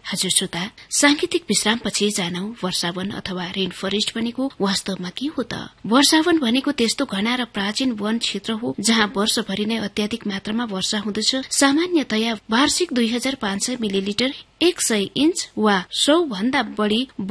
हजुर श्रोता, सांगीतिक विश्रामपछि जानौ वर्षावन अथवा रेन फरेस्ट भनेको वास्तवमा के हो त? वर्षावन भनेको त्यस्तो घना र प्राचीन वन क्षेत्र हो जहाँ वर्षभरि नै अत्याधिक मात्रामा वर्षा हुँदछ। सामान्यतया वार्षिक 2500 मिलिलिटर 100 इन्च वा 100 भन्दा बढ़ी